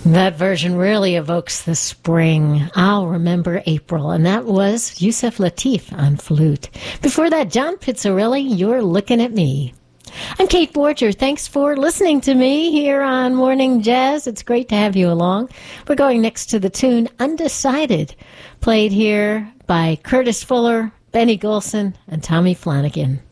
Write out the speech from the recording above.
That version really evokes the spring. I'll remember April. And that was Yusef Lateef on flute. Before that, John Pizzarelli, You're Looking at Me. I'm Kate Borger. Thanks for listening to me here on Morning Jazz. It's great to have you along. We're going next to the tune Undecided, played here by Curtis Fuller, Benny Golson, and Tommy Flanagan.